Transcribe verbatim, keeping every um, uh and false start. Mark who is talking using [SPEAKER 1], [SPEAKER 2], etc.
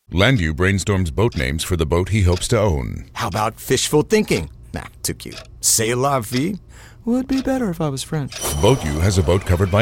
[SPEAKER 1] Landu brainstorms boat names for the boat he hopes to own.
[SPEAKER 2] How about fishful thinking? Nah, too cute. C'est la vie? Would be better if I was French.
[SPEAKER 1] Boat U has a boat covered by